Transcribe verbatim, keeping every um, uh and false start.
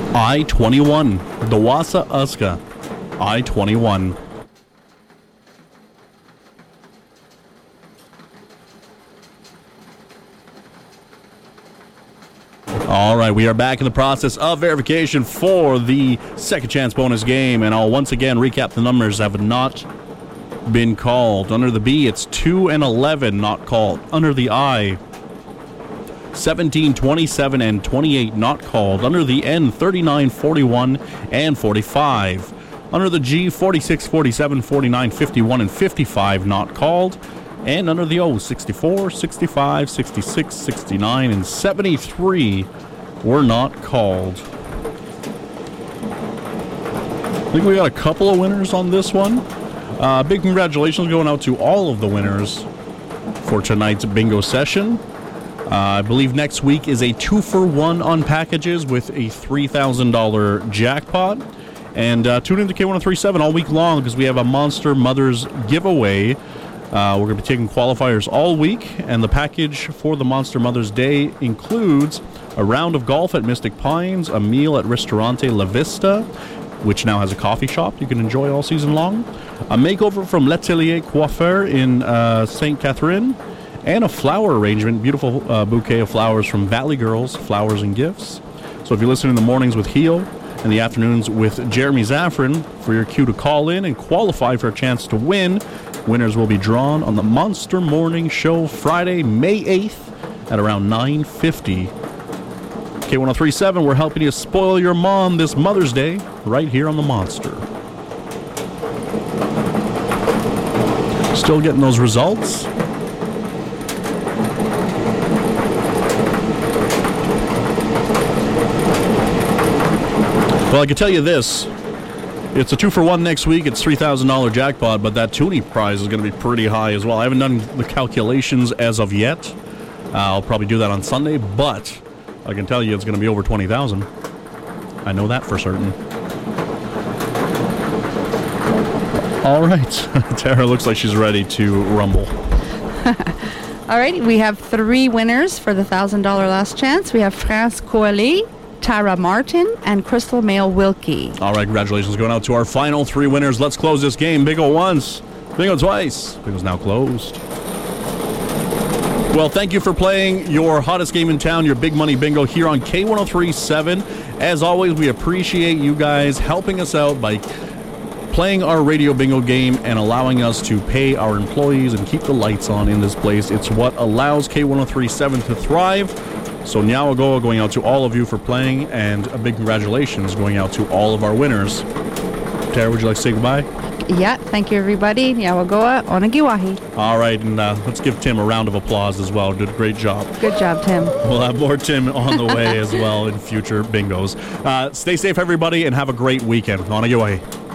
I twenty-one. Dawasa Uska. I twenty-one. All right, we are back in the process of verification for the second chance bonus game, and I'll once again recap the numbers that have not been called. Under the B, it's two and eleven not called. Under the I, seventeen, twenty-seven, and twenty-eight not called. Under the N, thirty-nine, forty-one, and forty-five. Under the G, forty-six, forty-seven, forty-nine, fifty-one, and fifty-five not called. And under the O, sixty-four, sixty-five, sixty-six, sixty-nine, and seventy-three were not called. I think we got a couple of winners on this one. Uh, big congratulations going out to all of the winners for tonight's bingo session. Uh, I believe next week is a two for one on packages with a three thousand dollars jackpot. And uh, tune in to K one oh three point seven all week long because we have a Monster Mothers giveaway. Uh, we're going to be taking qualifiers all week, and the package for the Monster Mother's Day includes a round of golf at Mystic Pines, a meal at Ristorante La Vista, which now has a coffee shop you can enjoy all season long, a makeover from L'Atelier Coiffeur in uh, Saint Catherine, and a flower arrangement, beautiful uh, bouquet of flowers from Valley Girls, Flowers and Gifts. So if you listen in the mornings with Heel and the afternoons with Jeremy Zaffron for your cue to call in and qualify for a chance to win, winners will be drawn on the Monster Morning Show Friday, May eighth at around nine fifty. K one oh three point seven, we're helping you spoil your mom this Mother's Day right here on the Monster. Still getting those results. Well, I can tell you this. It's a two for one next week. It's three thousand dollars jackpot, but that Toonie prize is going to be pretty high as well. I haven't done the calculations as of yet. Uh, I'll probably do that on Sunday, but I can tell you it's going to be over twenty thousand dollars. I know that for certain. All right. Tara looks like she's ready to rumble. All right. We have three winners for the one thousand dollars last chance. We have France Coaly, Tara Martin, and Crystal Mail Wilkie. All right, congratulations going out to our final three winners. Let's close this game. Bingo once, bingo twice. Bingo's now closed. Well, thank you for playing your hottest game in town, your Big Money Bingo here on K one oh three point seven. As always, we appreciate you guys helping us out by playing our radio bingo game and allowing us to pay our employees and keep the lights on in this place. It's what allows K one oh three point seven to thrive. So Nyawagoa going out to all of you for playing, and a big congratulations going out to all of our winners. Tara, would you like to say goodbye? Yeah, thank you everybody. Nyawagoa, Onagiwahi. All right, and uh, let's give Tim a round of applause as well. Did a great job. Good job, Tim. We'll have more Tim on the way as well in future bingos. Uh, stay safe, everybody, and have a great weekend. Onagiwahi.